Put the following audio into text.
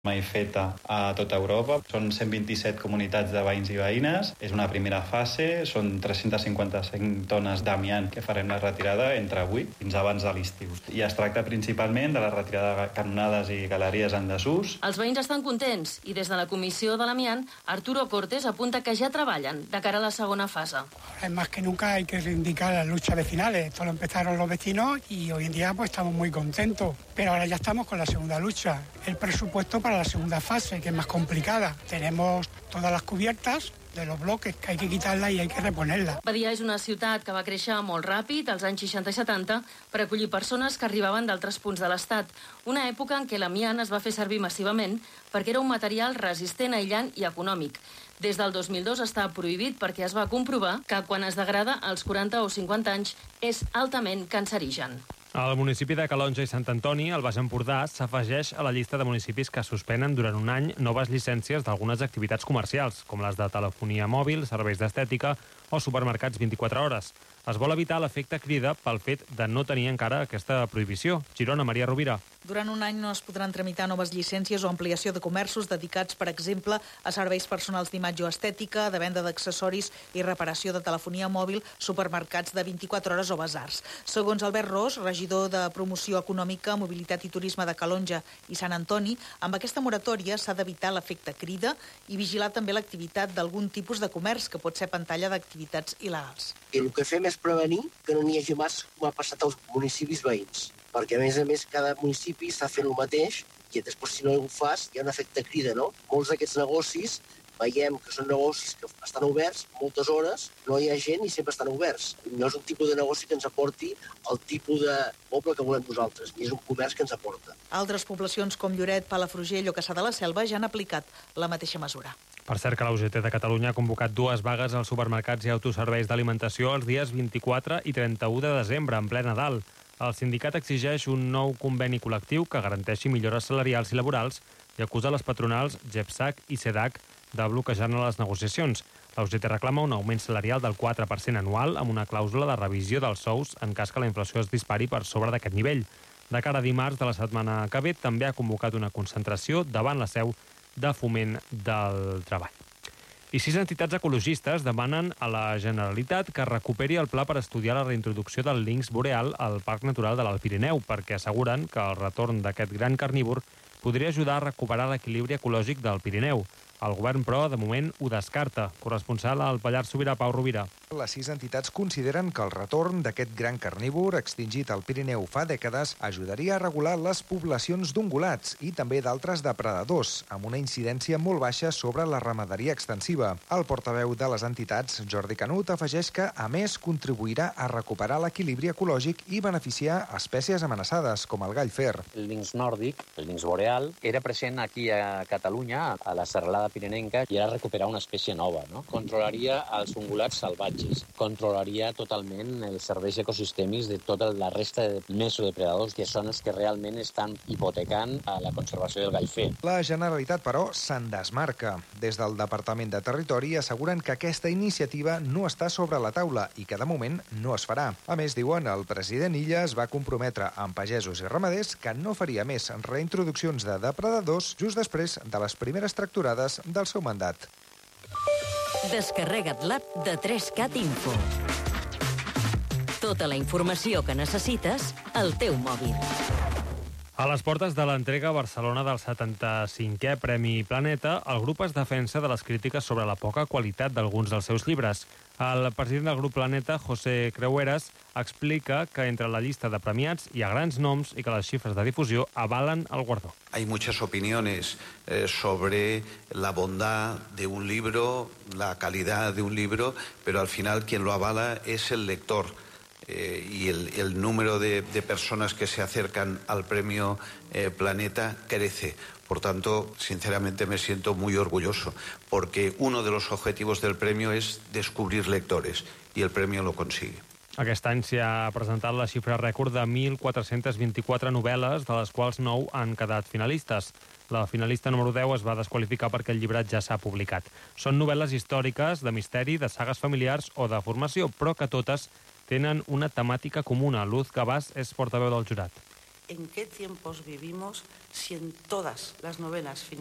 mai feta a tota Europa. Són 127 comunitats de veïns i veïnes. És una primera fase, són 355 tones d'amiant que farem la retirada entre avui fins abans de l'estiu. I es tracta principalment de la retirada de canonades i galeries en desús. Els veïns estan contents i des de la Comissió de l'Amiant, Arturo Cortés apunta que ja treballen de cara a la segona fase. Más que nunca hay que reivindicar las luchas vecinales. Esto lo empezaron los vecinos y hoy en día pues estamos muy contentos. Pero ahora ya estamos con la segunda lucha. El presupuesto para la segunda fase, que es más complicada. Tenemos todas las cubiertas de los bloques, que hay que quitarlas y hay que reponerlas. Badia és una ciutat que va créixer molt ràpid als anys 60 i 70 per acollir persones que arribaven d'altres punts de l'Estat. Una època en què l'amiant es va fer servir massivament perquè era un material resistent, aïllant i econòmic. Des del 2002 està prohibit perquè es va comprovar que quan es degrada als 40 o 50 anys és altament cancerigen. El municipi de Calonge i Sant Antoni, al Baix Empordà, s'afegeix a la llista de municipis que suspenen durant un any noves llicències d'algunes activitats comercials, com les de telefonia mòbil, serveis d'estètica o supermercats 24 hores. Es vol evitar l'efecte crida pel fet de no tenir encara aquesta prohibició. Girona, Maria Rovira. Durant un any no es podran tramitar noves llicències o ampliació de comerços dedicats, per exemple, a serveis personals d'imatge o estètica, de venda d'accessoris i reparació de telefonia mòbil, supermercats de 24 hores o basars. Segons Albert Ros, regidor de Promoció Econòmica, Mobilitat i Turisme de Calonge i Sant Antoni, amb aquesta moratòria s'ha d'evitar l'efecte crida i vigilar també l'activitat d'algun tipus de comerç que pot ser pantalla d'activitats il·legals. I el que fem és prevenir que no n'hi hagi massa com ha passat als municipis veïns, perquè a més cada municipi està fent el mateix i després si no ho fas hi ha un efecte crida, no? Molts d'aquests negocis veiem que són negocis que estan oberts moltes hores, no hi ha gent i sempre estan oberts. No és un tipus de negoci que ens aporti el tipus de poble que volem nosaltres, ni és un comerç que ens aporta. Altres poblacions com Lloret, Palafrugell o Cassà de la Selva ja han aplicat la mateixa mesura. Per cert que la UGT de Catalunya ha convocat 2 vagues als supermercats i autoserveis d'alimentació els dies 24 i 31 de desembre, en ple Nadal. El sindicat exigeix un nou conveni col·lectiu que garanteixi millores salarials i laborals i acusa les patronals GEPSAC i SEDAC de bloquejar-ne les negociacions. La UGT reclama un augment salarial del 4% anual amb una clàusula de revisió dels sous en cas que la inflació es dispari per sobre d'aquest nivell. De cara a dimarts de la setmana que ve també ha convocat una concentració davant la seu de Foment del Treball. I 6 entitats ecologistes demanen a la Generalitat que recuperi el pla per estudiar la reintroducció del linx boreal al Parc Natural de l'Alt Pirineu, perquè asseguren que el retorn d'aquest gran carnívor podria ajudar a recuperar l'equilibri ecològic del Pirineu. El govern, però, de moment ho descarta. Corresponsal al Pallars Sobirà, Pau Rovira. Les 6 entitats consideren que el retorn d'aquest gran carnívor extingit al Pirineu fa dècades ajudaria a regular les poblacions d'ungulats i també d'altres depredadors, amb una incidència molt baixa sobre la ramaderia extensiva. El portaveu de les entitats, Jordi Canut, afegeix que, a més, contribuirà a recuperar l'equilibri ecològic i beneficiar espècies amenaçades, com el gall fer. El linx nòrdic, el linx boreal, era present aquí a Catalunya, a la serralada pirinenca, i era recuperar una espècie nova, no? Controlaria els ungulats salvatges, controlaria totalment els serveis ecosistèmics de tota la resta de mesodepredadors, que són els que realment estan hipotecant a la conservació del gall fer. La Generalitat, però, se'n desmarca. Des del Departament de Territori asseguren que aquesta iniciativa no està sobre la taula i que de moment no es farà. A més, diuen, el president Illa es va comprometre amb pagesos i ramaders que no faria més reintroduccions de depredadors just després de les primeres tracturades del seu mandat. Descarrega't l'app de 3CAT Info. Tota la informació que necessites al teu mòbil. A les portes de l'entrega a Barcelona del 75è Premi Planeta, el grup es defensa de les crítiques sobre la poca qualitat d'alguns dels seus llibres. El president del grup Planeta, José Creueras, explica que entre la llista de premiats hi ha grans noms i que les xifres de difusió avalen el guardó. Hay muchas opiniones sobre la bondad de un libro, la calidad de un libro, pero al final quien lo avala es el lector. Y el número de personas que se acercan al premio Planeta crece. Por tanto, sinceramente me siento muy orgulloso, porque uno de los objetivos del premio es descubrir lectores, y el premio lo consigue. Aquest any s'hi ha presentat la xifra rècord de 1.424 novel·les, de les quals 9 han quedat finalistes. La finalista número 10 es va desqualificar perquè el llibret ja s'ha publicat. Són novel·les històriques, de misteri, de sagues familiars o de formació, però que totes tenen una temàtica comuna. Luz Cabàs és portaveu del jurat. en qué tiempos vivimos si en todas las novelas